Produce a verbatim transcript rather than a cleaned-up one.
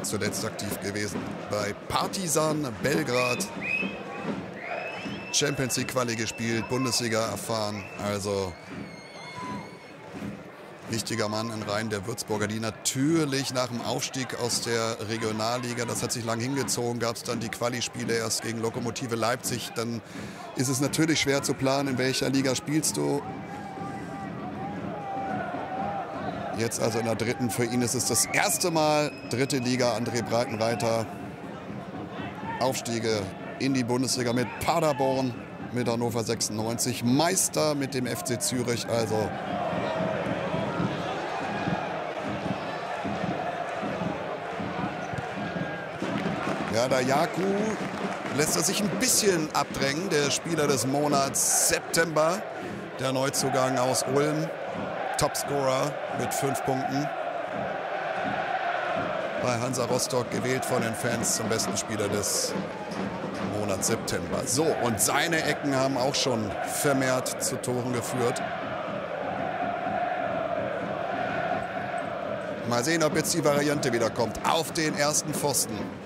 zuletzt aktiv gewesen bei Partizan Belgrad. Champions League Quali gespielt, Bundesliga erfahren. Also wichtiger Mann in Reihen der Würzburger, die natürlich nach dem Aufstieg aus der Regionalliga, das hat sich lang hingezogen, gab es dann die Quali-Spiele erst gegen Lokomotive Leipzig. Dann ist es natürlich schwer zu planen, in welcher Liga spielst du. Jetzt also in der dritten. Für ihn ist es das erste Mal dritte Liga. André Breitenreiter. Aufstiege in die Bundesliga mit Paderborn, mit Hannover sechsundneunzig. Meister mit dem F C Zürich. Also ja, der Jaku lässt er sich ein bisschen abdrängen. Der Spieler des Monats September. Der Neuzugang aus Ulm. Topscorer mit fünf Punkten. Bei Hansa Rostock gewählt von den Fans zum besten Spieler des Monats September. So, und seine Ecken haben auch schon vermehrt zu Toren geführt. Mal sehen, ob jetzt die Variante wieder kommt. Auf den ersten Pfosten.